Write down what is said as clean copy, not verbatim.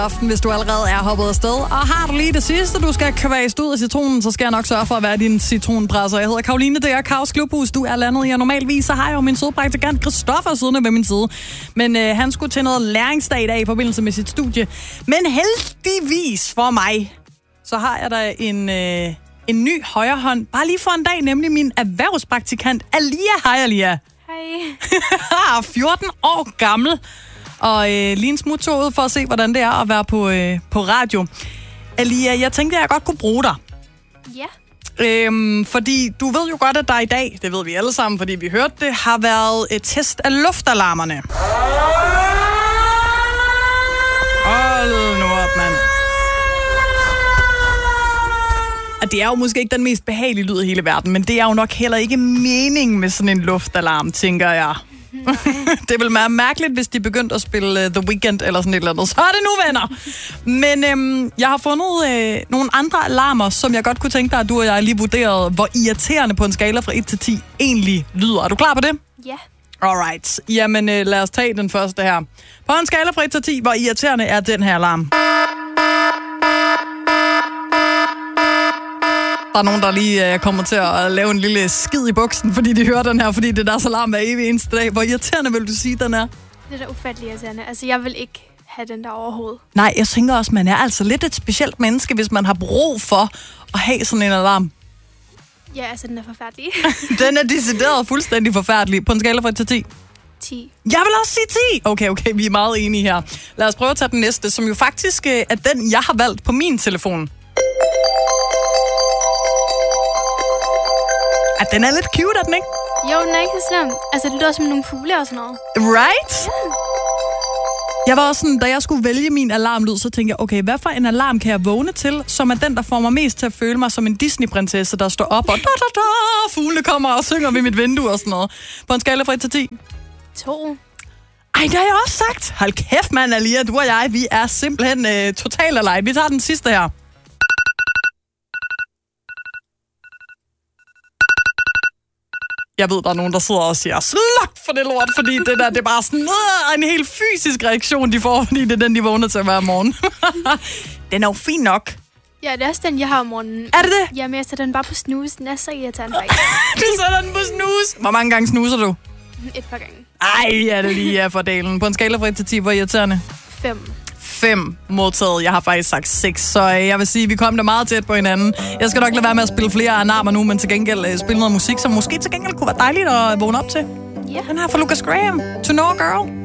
Aften, hvis du allerede er hoppet afsted. Og har du lige det sidste, du skal kvæse ud af citronen, så skal jeg nok sørge for at være din citronpresser. Jeg hedder Karoline, det er Kaos Klubhus. Du er landet i, og normalvis så har jeg jo min søde praktikant Christoffer siddende ved min side. Men han skulle til noget læringsdag i dag i forbindelse med sit studie. Men heldigvis for mig, så har jeg da en ny højre hånd. Bare lige for en dag, nemlig min erhvervspraktikant Alia. Hej Alia. Hej. 14 år gammel. Og lige en smut tog ud for at se, hvordan det er at være på radio. Alia, jeg tænkte, at jeg godt kunne bruge dig. Ja. Fordi du ved jo godt, at der i dag, det ved vi alle sammen, fordi vi hørte det, har været et test af luftalarmerne. Hold nu op, mand. Og det er jo måske ikke den mest behagelige lyd i hele verden, men det er jo nok heller ikke meningen med sådan en luftalarm, tænker jeg. Det vil være mærkeligt, hvis de begyndte at spille The Weeknd eller sådan et eller andet. Så er det nu, venner! Men jeg har fundet nogle andre alarmer, som jeg godt kunne tænke dig, at du og jeg lige vurderede, hvor irriterende på en skala fra 1 til 10 egentlig lyder. Er du klar på det? Ja. Alright. Jamen, lad os tage den første her. På en skala fra 1 til 10, hvor irriterende er den her alarm? Der er nogen, der lige kommer til at lave en lille skid i buksen, fordi de hører den her, fordi det er deres alarm hver evig eneste dag. Hvor irriterende vil du sige, den er? Det er da ufattelig irriterende. Altså, jeg vil ikke have den der overhovedet. Nej, jeg tænker også, man er altså lidt et specielt menneske, hvis man har brug for at have sådan en alarm. Ja, altså, den er forfærdelig. Den er decideret fuldstændig forfærdelig. På en skala fra 1 til 10? 10. Jeg vil også sige 10! Okay, vi er meget enige her. Lad os prøve at tage den næste, som jo faktisk er den, jeg har valgt på min telefon. Den er lidt cute, er den ikke? Jo, den er ikke så slem. Altså, det lyder som nogle fugle og sådan noget. Right? Ja. Jeg var også sådan, da jeg skulle vælge min alarmlyd, så tænkte jeg, okay, hvad for en alarm kan jeg vågne til, som er den, der får mig mest til at føle mig som en Disney-prinsesse, der står op og fuglene kommer og synger ved mit vindue og sådan noget. På en skala fra 1 til 10? 2. Ej, det har jeg også sagt. Hold kæft, mand, Alia, du og jeg, vi er simpelthen totalt alike. Vi tager den sidste her. Jeg ved, der er nogen, der sidder og siger, sluk for det lort, fordi det der, det er bare sådan en helt fysisk reaktion, de får, fordi det er den, de vågner til hver morgen. Den er jo fin nok. Ja, det er også den, jeg har om morgenen. Er det det? Jamen, jeg sætter den bare på snus. Den er så irriterende. Du sætter den på snus. Hvor mange gange snuser du? Et par gange. Ej, ja, det lige er for dalen. På en skala fra 1 til 10, hvor irriterende? 5 modtaget. Jeg har faktisk sagt 6, så jeg vil sige, at vi kom da meget tæt på hinanden. Jeg skal nok lade være med at spille flere alarmer nu, men til gengæld spille noget musik, som måske til gengæld kunne være dejligt at vågne op til. Ja. Den her fra Lucas Graham. To Know a Girl.